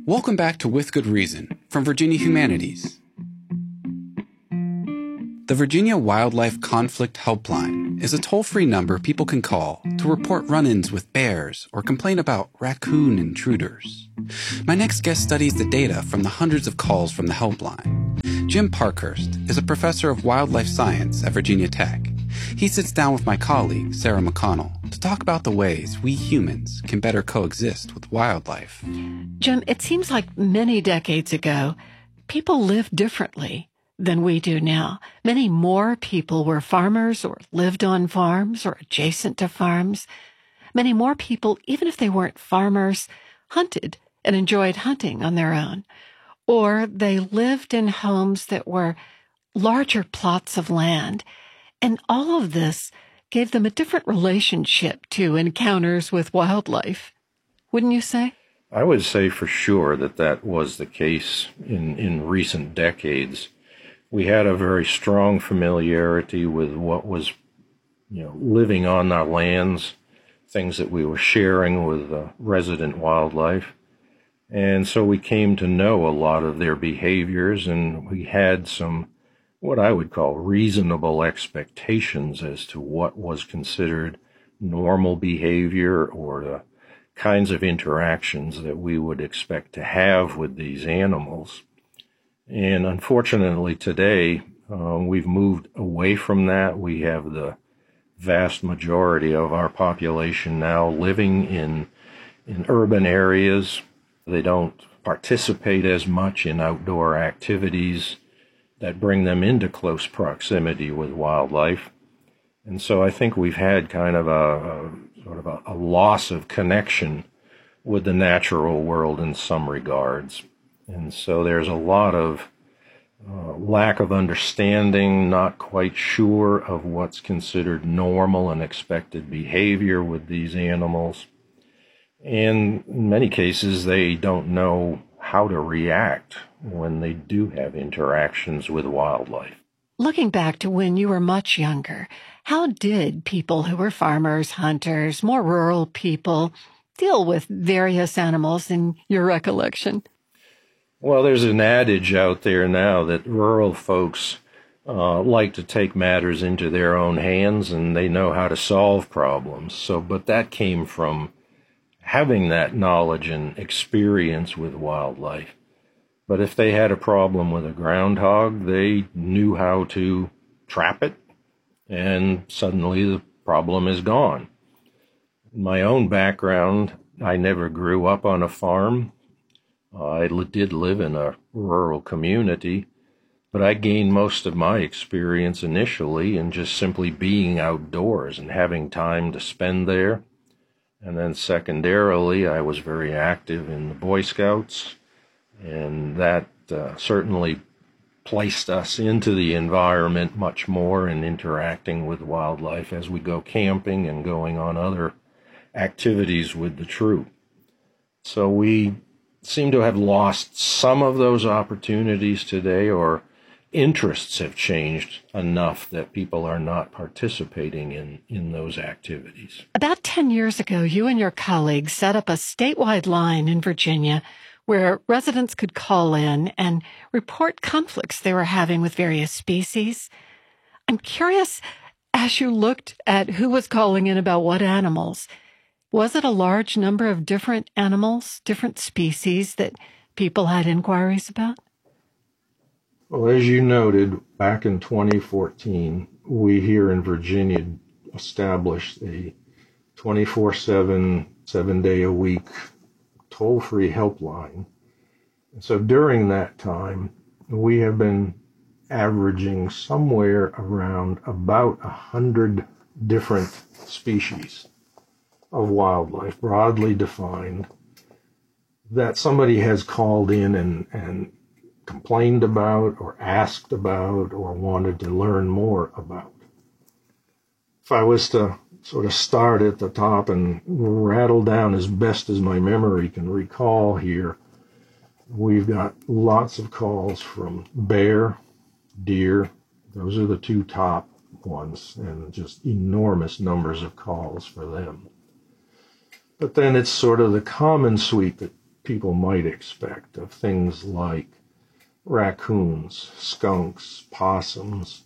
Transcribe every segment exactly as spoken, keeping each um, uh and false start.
Welcome back to With Good Reason from Virginia Humanities. The Virginia Wildlife Conflict Helpline is a toll-free number people can call to report run-ins with bears or complain about raccoon intruders. My next guest studies the data from the hundreds of calls from the helpline. Jim Parkhurst is a professor of wildlife science at Virginia Tech. He sits down with my colleague, Sarah McConnell, to talk about the ways we humans can better coexist with wildlife. Jim, it seems like many decades ago, people lived differently than we do now. Many more people were farmers or lived on farms or adjacent to farms. Many more people, even if they weren't farmers, hunted and enjoyed hunting on their own. Or they lived in homes that were larger plots of land. And all of this gave them a different relationship to encounters with wildlife. Wouldn't you say? I would say for sure that that was the case in, in recent decades. We had a very strong familiarity with what was, you know, living on our lands, things that we were sharing with uh, resident wildlife. And so we came to know a lot of their behaviors, and we had some, what I would call reasonable expectations as to what was considered normal behavior or the kinds of interactions that we would expect to have with these animals. And unfortunately today, uh, we've moved away from that. We have the vast majority of our population now living in, in urban areas. They don't participate as much in outdoor activities that bring them into close proximity with wildlife. And so I think we've had kind of a, a sort of a, a loss of connection with the natural world in some regards. And so there's a lot of uh, lack of understanding, not quite sure of what's considered normal and expected behavior with these animals. And in many cases, they don't know how to react when they do have interactions with wildlife. Looking back to when you were much younger, how did people who were farmers, hunters, more rural people deal with various animals in your recollection? Well, there's an adage out there now that rural folks uh, like to take matters into their own hands and they know how to solve problems. So, but that came from having that knowledge and experience with wildlife. But if they had a problem with a groundhog, they knew how to trap it, and suddenly the problem is gone. In my own background, I never grew up on a farm. I did live in a rural community, but I gained most of my experience initially in just simply being outdoors and having time to spend there. And then secondarily, I was very active in the Boy Scouts, and that uh, certainly placed us into the environment much more and interacting with wildlife as we go camping and going on other activities with the troop. So we seem to have lost some of those opportunities today, or interests have changed enough that people are not participating in, in those activities. About ten years ago, you and your colleagues set up a statewide line in Virginia where residents could call in and report conflicts they were having with various species. I'm curious, as you looked at who was calling in about what animals, was it a large number of different animals, different species that people had inquiries about? Well, as you noted, back in twenty fourteen, we here in Virginia established a twenty-four seven, seven-day-a-week toll-free helpline. And so during that time, we have been averaging somewhere around about one hundred different species of wildlife, broadly defined, that somebody has called in and, and complained about or asked about or wanted to learn more about. If I was to sort of start at the top and rattle down as best as my memory can recall here, we've got lots of calls from bear, deer. Those are the two top ones, and just enormous numbers of calls for them. But then it's sort of the common suite that people might expect, of things like raccoons, skunks, possums,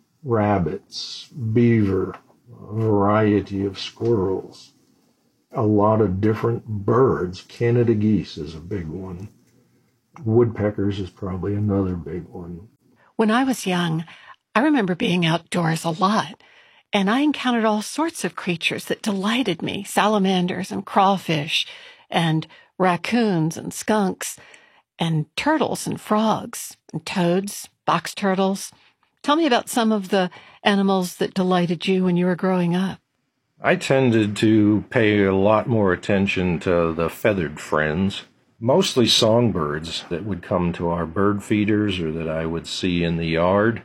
rabbits, beaver, a variety of squirrels, a lot of different birds. Canada geese is a big one. Woodpeckers is probably another big one. When I was young, I remember being outdoors a lot, and I encountered all sorts of creatures that delighted me, salamanders and crawfish and raccoons and skunks and turtles and frogs and toads, box turtles. Tell me about some of the animals that delighted you when you were growing up. I tended to pay a lot more attention to the feathered friends, mostly songbirds that would come to our bird feeders or that I would see in the yard.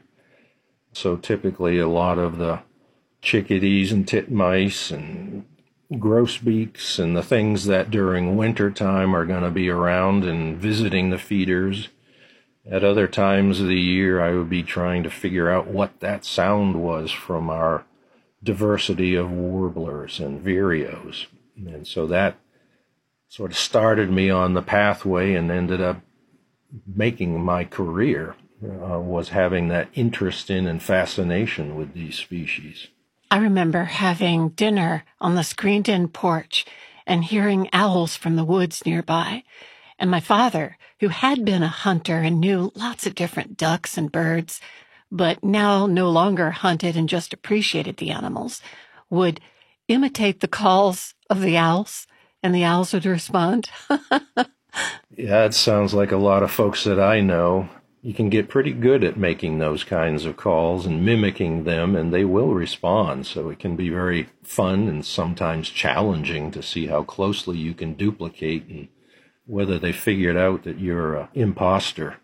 So typically a lot of the chickadees and titmice and grosbeaks and the things that during winter time are going to be around and visiting the feeders. At other times of the year, I would be trying to figure out what that sound was from our diversity of warblers and vireos. And so that sort of started me on the pathway and ended up making my career, uh, was having that interest in and fascination with these species. I remember having dinner on the screened-in porch and hearing owls from the woods nearby. And my father, who had been a hunter and knew lots of different ducks and birds, but now no longer hunted and just appreciated the animals, would imitate the calls of the owls, and the owls would respond. Yeah, it sounds like a lot of folks that I know. You can get pretty good at making those kinds of calls and mimicking them, and they will respond. So it can be very fun and sometimes challenging to see how closely you can duplicate and whether they figured out that you're an imposter.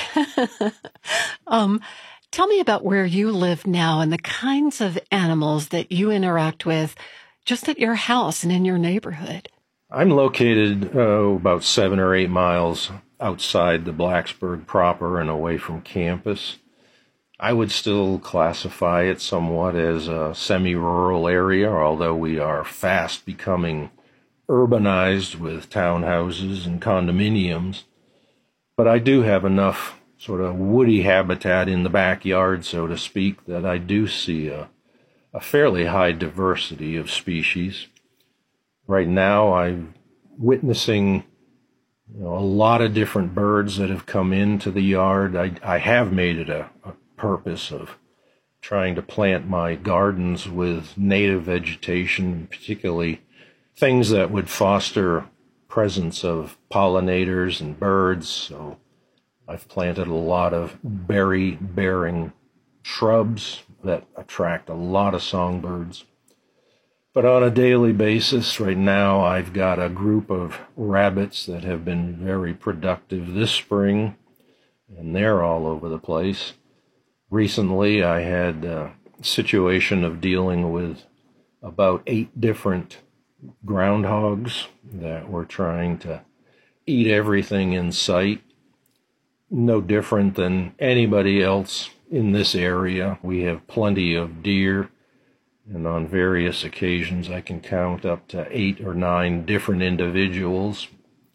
um, tell me about where you live now and the kinds of animals that you interact with just at your house and in your neighborhood. I'm located uh, about seven or eight miles outside the Blacksburg proper and away from campus. I would still classify it somewhat as a semi-rural area, although we are fast becoming urbanized with townhouses and condominiums. But I do have enough sort of woody habitat in the backyard, so to speak, that I do see a, a fairly high diversity of species. Right now I'm witnessing You know, a lot of different birds that have come into the yard. I, I have made it a, a purpose of trying to plant my gardens with native vegetation, particularly things that would foster presence of pollinators and birds. So I've planted a lot of berry-bearing shrubs that attract a lot of songbirds. But on a daily basis, right now, I've got a group of rabbits that have been very productive this spring, and they're all over the place. Recently, I had a situation of dealing with about eight different groundhogs that were trying to eat everything in sight. No different than anybody else in this area. We have plenty of deer. And on various occasions, I can count up to eight or nine different individuals.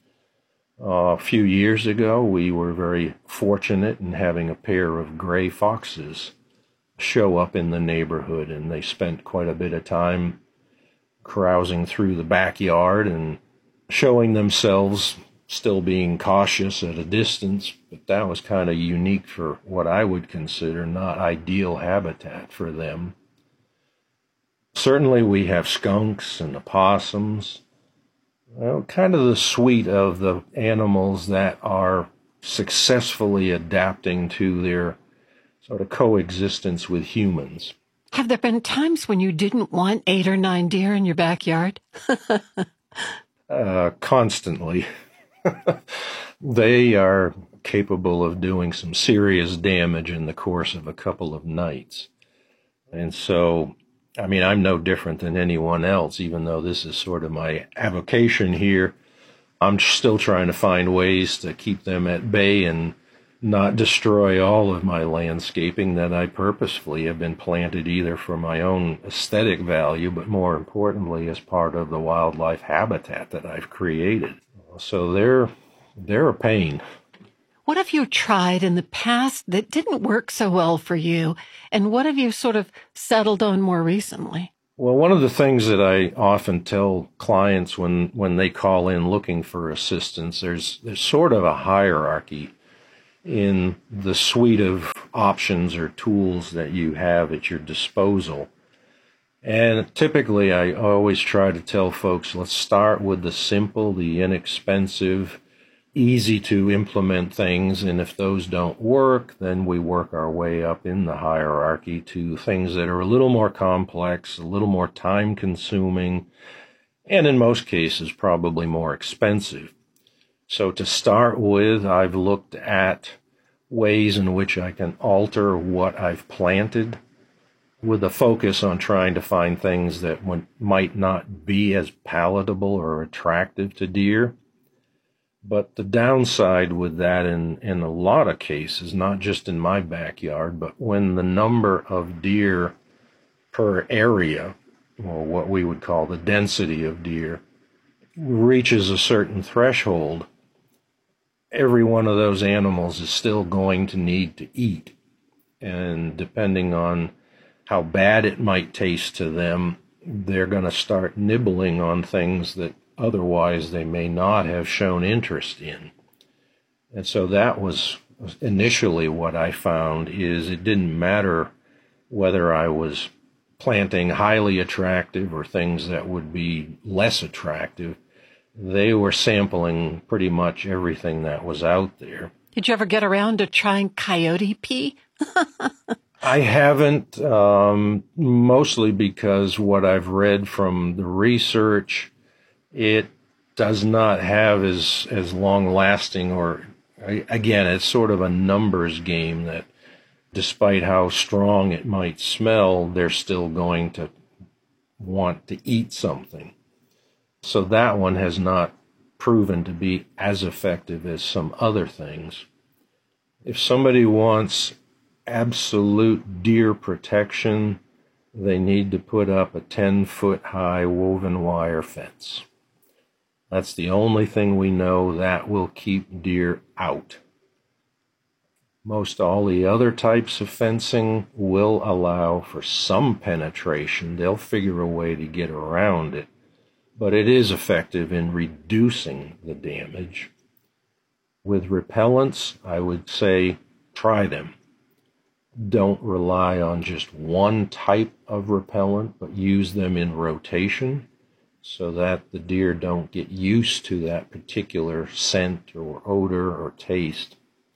Uh, a few years ago, we were very fortunate in having a pair of gray foxes show up in the neighborhood, and they spent quite a bit of time carousing through the backyard and showing themselves, still being cautious at a distance, but that was kind of unique for what I would consider not ideal habitat for them. Certainly we have skunks and opossums, well, kind of the suite of the animals that are successfully adapting to their sort of coexistence with humans. Have there been times when you didn't want eight or nine deer in your backyard? uh, constantly. They are capable of doing some serious damage in the course of a couple of nights. And so I mean, I'm no different than anyone else, even though this is sort of my avocation here. I'm still trying to find ways to keep them at bay and not destroy all of my landscaping that I purposefully have been planted either for my own aesthetic value, but more importantly as part of the wildlife habitat that I've created. So they're, they're a pain. What have you tried in the past that didn't work so well for you? And what have you sort of settled on more recently? Well, one of the things that I often tell clients when, when they call in looking for assistance, there's, there's sort of a hierarchy in the suite of options or tools that you have at your disposal. And typically, I always try to tell folks, let's start with the simple, the inexpensive, easy to implement things. And if those don't work, then we work our way up in the hierarchy to things that are a little more complex, a little more time consuming, and in most cases, probably more expensive. So to start with, I've looked at ways in which I can alter what I've planted with a focus on trying to find things that might not be as palatable or attractive to deer. But the downside with that in, in a lot of cases, not just in my backyard, but when the number of deer per area, or what we would call the density of deer, reaches a certain threshold, every one of those animals is still going to need to eat. And depending on how bad it might taste to them, they're going to start nibbling on things that otherwise they may not have shown interest in. And so that was initially what I found, is it didn't matter whether I was planting highly attractive or things that would be less attractive. They were sampling pretty much everything that was out there. Did you ever get around to trying coyote pee? I haven't, um, mostly because what I've read from the research, it does not have as, as long-lasting, or, again, it's sort of a numbers game that despite how strong it might smell, they're still going to want to eat something. So that one has not proven to be as effective as some other things. If somebody wants absolute deer protection, they need to put up a ten-foot high woven wire fence. That's the only thing we know that will keep deer out. Most all the other types of fencing will allow for some penetration. They'll figure a way to get around it. But it is effective in reducing the damage. With repellents, I would say try them. Don't rely on just one type of repellent, but use them in rotation so that the deer don't get used to that particular scent or odor or taste.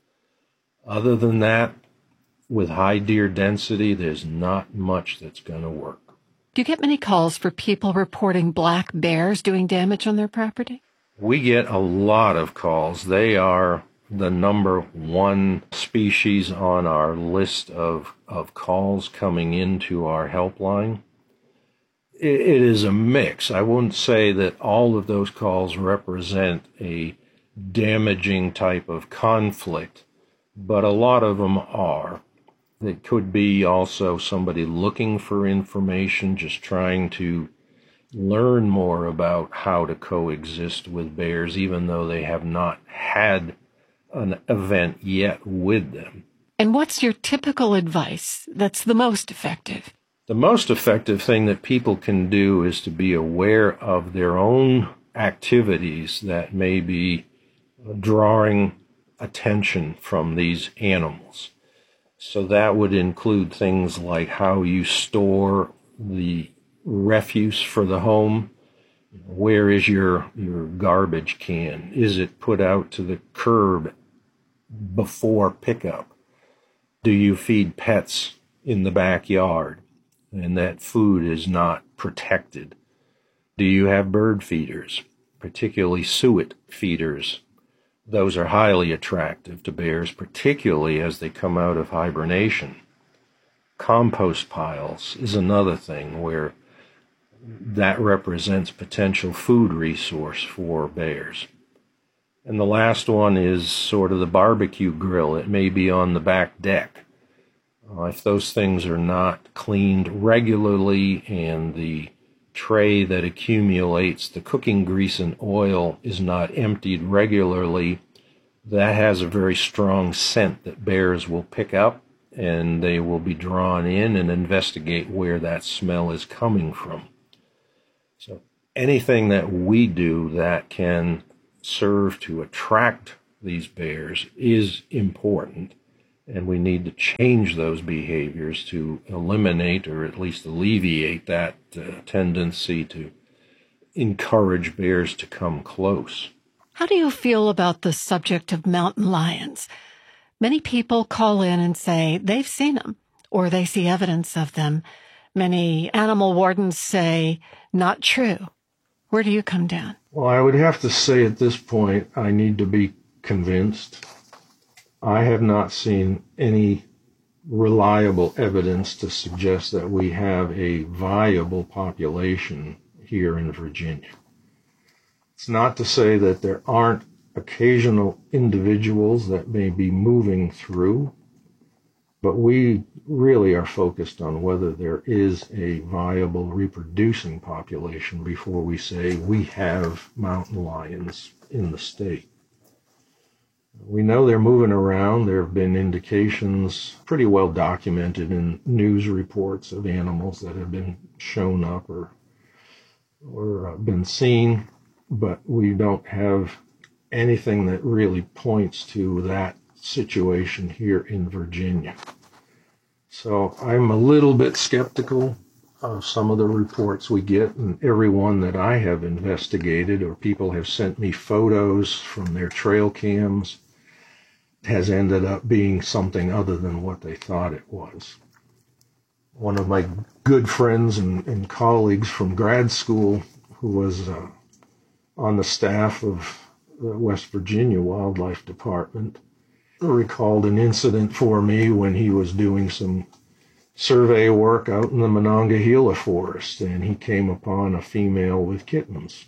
Other than that, with high deer density, there's not much that's going to work. Do you get many calls for people reporting black bears doing damage on their property? We get a lot of calls. They are the number one species on our list of, of calls coming into our helpline. It, it is a mix. I wouldn't say that all of those calls represent a damaging type of conflict, but a lot of them are. It could be also somebody looking for information, just trying to learn more about how to coexist with bears, even though they have not had an event yet with them. And what's your typical advice that's the most effective? The most effective thing that people can do is to be aware of their own activities that may be drawing attention from these animals. So that would include things like how you store the refuse for the home. Where is your, your garbage can? Is it put out to the curb before pickup? Do you feed pets in the backyard and that food is not protected? Do you have bird feeders, particularly suet feeders? Those are highly attractive to bears, particularly as they come out of hibernation. Compost piles is another thing where that represents potential food resource for bears. And the last one is sort of the barbecue grill. It may be on the back deck. Uh, if those things are not cleaned regularly and the tray that accumulates, the cooking grease and oil is not emptied regularly, that has a very strong scent that bears will pick up, and they will be drawn in and investigate where that smell is coming from. So anything that we do that can serve to attract these bears is important, and we need to change those behaviors to eliminate or at least alleviate that uh, tendency to encourage bears to come close. How do you feel about the subject of mountain lions? Many people call in and say they've seen them or they see evidence of them. Many animal wardens say not true. Where do you come down? Well, I would have to say at this point I need to be convinced. I have not seen any reliable evidence to suggest that we have a viable population here in Virginia. It's not to say that there aren't occasional individuals that may be moving through, but we really are focused on whether there is a viable reproducing population before we say we have mountain lions in the state. We know they're moving around. There have been indications pretty well documented in news reports of animals that have been shown up or, or uh, been seen, but we don't have anything that really points to that situation here in Virginia. So I'm a little bit skeptical of some of the reports we get, and every one that I have investigated or people have sent me photos from their trail cams has ended up being something other than what they thought it was. One of my good friends and, and colleagues from grad school, who was uh, on the staff of the West Virginia Wildlife Department, recalled an incident for me when he was doing some survey work out in the Monongahela forest, and he came upon a female with kittens.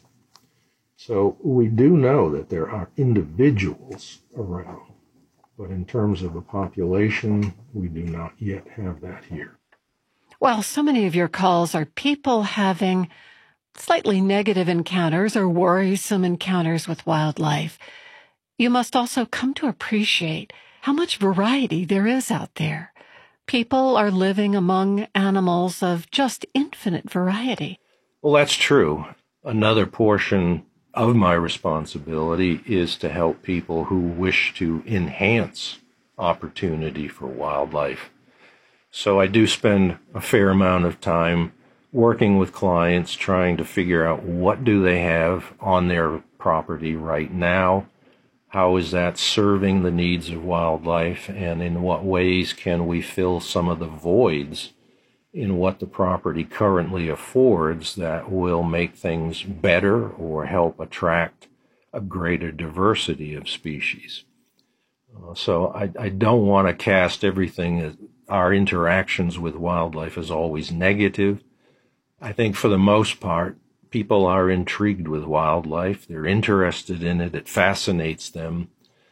So we do know that there are individuals around, but in terms of a population, we do not yet have that here. Well, so many of your calls are people having slightly negative encounters or worrisome encounters with wildlife. You must also come to appreciate how much variety there is out there. People are living among animals of just infinite variety. Well, that's true. Another portion of my responsibility is to help people who wish to enhance opportunity for wildlife. So I do spend a fair amount of time working with clients, trying to figure out what do they have on their property right now, how is that serving the needs of wildlife, and in what ways can we fill some of the voids in what the property currently affords that will make things better or help attract a greater diversity of species. Uh, so I, I don't want to cast everything as our interactions with wildlife as always negative. I think for the most part, people are intrigued with wildlife. They're interested in it. It fascinates them,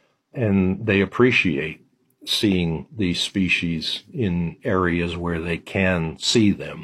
and they appreciate seeing these species in areas where they can see them.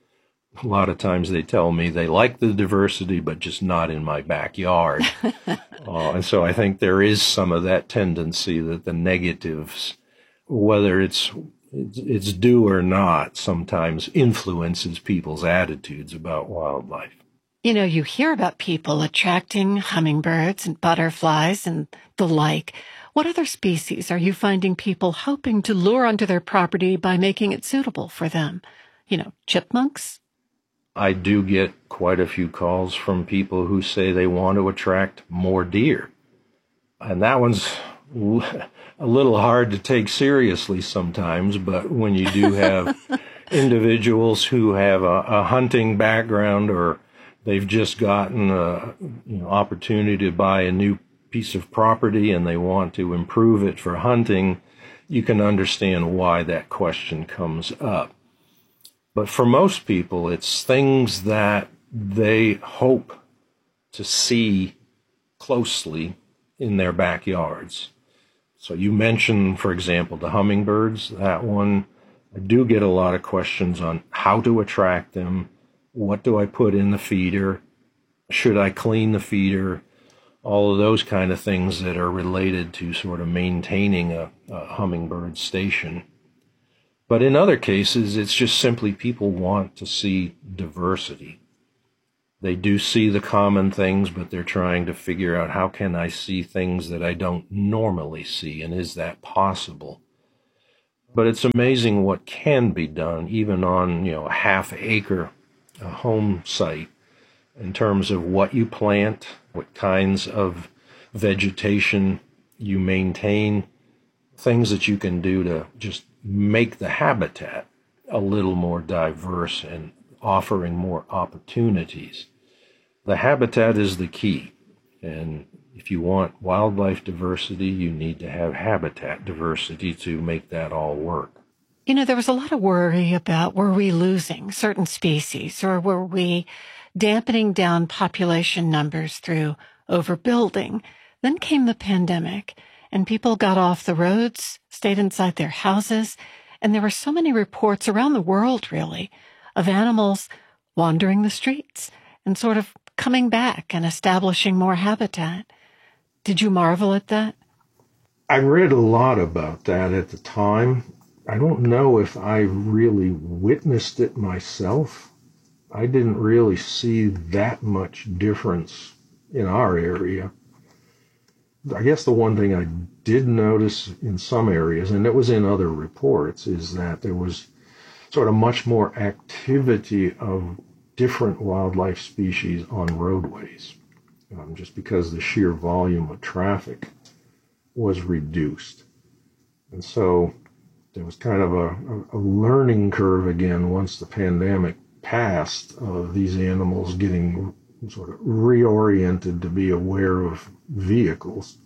A lot of times they tell me they like the diversity, but just not in my backyard. uh, and so I think there is some of that tendency that the negatives, whether it's it's due or not, sometimes influences people's attitudes about wildlife. You know, you hear about people attracting hummingbirds and butterflies and the like. What other species are you finding people hoping to lure onto their property by making it suitable for them? You know, chipmunks? I do get quite a few calls from people who say they want to attract more deer. And that one's a little hard to take seriously sometimes, but when you do have individuals who have a, a hunting background, or they've just gotten a you know, opportunity to buy a new piece of property and they want to improve it for hunting, you can understand why that question comes up. But for most people, it's things that they hope to see closely in their backyards. So you mentioned, for example, the hummingbirds. That one, I do get a lot of questions on how to attract them, What do I put in the feeder? Should I clean the feeder? All of those kind of things that are related to sort of maintaining a, a hummingbird station. But in other cases, it's just simply people want to see diversity. They do see the common things, but they're trying to figure out, how can I see things that I don't normally see, and is that possible? But it's amazing what can be done, even on, you know, a half acre a home site, in terms of what you plant, what kinds of vegetation you maintain, things that you can do to just make the habitat a little more diverse and offering more opportunities. The habitat is the key. And if you want wildlife diversity, you need to have habitat diversity to make that all work. You know, there was a lot of worry about, were we losing certain species, or were we dampening down population numbers through overbuilding? Then came the pandemic, and people got off the roads, stayed inside their houses, and there were so many reports around the world, really, of animals wandering the streets and sort of coming back and establishing more habitat. Did you marvel at that? I read a lot about that at the time. I don't know if I really witnessed it myself. I didn't really see that much difference in our area. I guess the one thing I did notice in some areas, and it was in other reports, is that there was sort of much more activity of different wildlife species on roadways, um, just because the sheer volume of traffic was reduced. And so there was kind of a, a learning curve again once the pandemic passed, of these animals getting sort of reoriented to be aware of vehicles.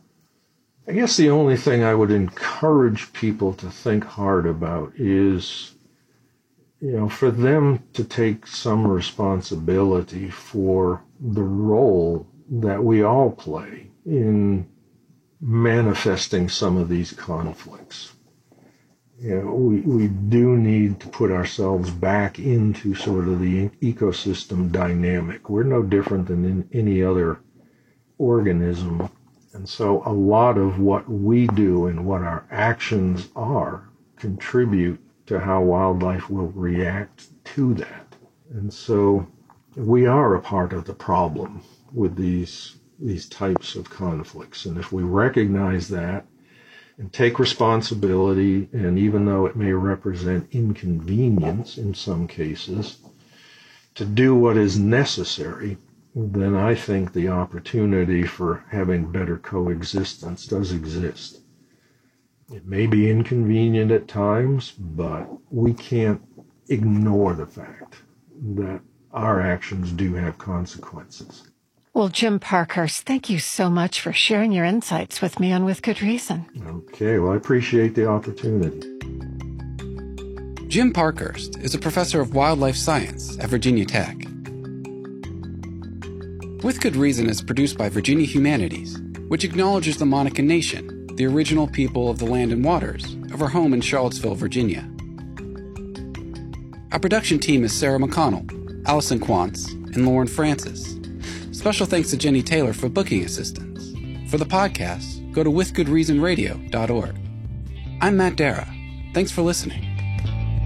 I guess the only thing I would encourage people to think hard about is, you know, for them to take some responsibility for the role that we all play in manifesting some of these conflicts. You know, we, we do need to put ourselves back into sort of the ecosystem dynamic. We're no different than in any other organism. And so a lot of what we do and what our actions are contribute to how wildlife will react to that. And so we are a part of the problem with these, these types of conflicts. And if we recognize that and take responsibility, and even though it may represent inconvenience in some cases, to do what is necessary, then I think the opportunity for having better coexistence does exist. It may be inconvenient at times, but we can't ignore the fact that our actions do have consequences. Well, Jim Parkhurst, thank you so much for sharing your insights with me on With Good Reason. Okay, well, I appreciate the opportunity. Jim Parkhurst is a professor of wildlife science at Virginia Tech. With Good Reason is produced by Virginia Humanities, which acknowledges the Monacan Nation, the original people of the land and waters of our home in Charlottesville, Virginia. Our production team is Sarah McConnell, Allison Quantz, and Lauren Francis. Special thanks to Jenny Taylor for booking assistance. For the podcast, go to with good reason radio dot org. I'm Matt Dara. Thanks for listening.